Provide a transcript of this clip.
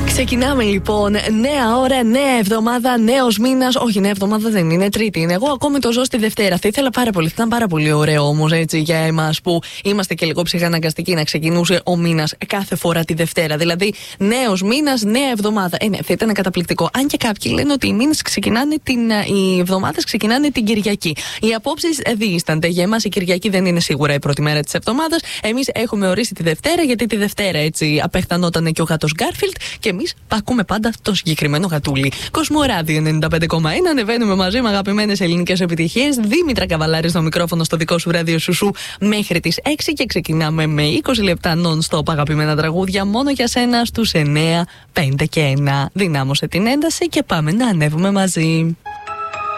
Ξεκινάμε λοιπόν. Νέα ώρα, νέα εβδομάδα, νέος μήνας. Όχι, νέα εβδομάδα δεν είναι, Τρίτη είναι. Εγώ ακόμη το ζω στη Δευτέρα. Θα ήθελα πάρα πολύ. Θα ήταν πάρα πολύ ωραίο όμως έτσι για εμάς που είμαστε και λίγο ψυχαναγκαστικοί να ξεκινούσε ο μήνας κάθε φορά τη Δευτέρα. Δηλαδή, νέος μήνας, νέα εβδομάδα. Ναι, θα ήταν καταπληκτικό. Αν και κάποιοι λένε ότι οι μήνες ξεκινάνε οι εβδομάδες ξεκινάνε την Κυριακή. Οι απόψεις διήστανται. Για εμάς η Κυριακή δεν είναι σίγουρα η πρώτη μέρα της εβδομάδας. Εμείς έχουμε ορίσει τη Δευτέρα, γιατί τη Δευτέρα έτσι απεχθανόταν και ο γάτος Γκάρφιλντ και εμείς ακούμε πάντα το συγκεκριμένο γατούλι. Κοσμοράδιο 95,1. Ανεβαίνουμε μαζί με αγαπημένες ελληνικές επιτυχίες. Δήμητρα Καβαλάρη στο μικρόφωνο στο δικό σου ράδιο Σουσού μέχρι τις 6 και ξεκινάμε με 20 λεπτά non-stop αγαπημένα τραγούδια μόνο για σένα στους 9, 5 και 1. Δυνάμωσε την ένταση και πάμε να ανέβουμε μαζί.